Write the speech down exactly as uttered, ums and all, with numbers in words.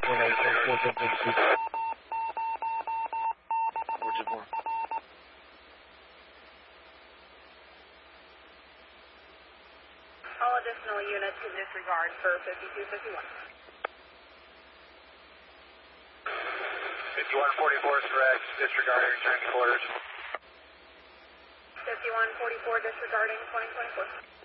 All additional units can disregard for fifty-two fifty-one. fifty-one forty-four is correct. Disregarding return to quarters. fifty-one forty-four disregarding twenty twenty-four.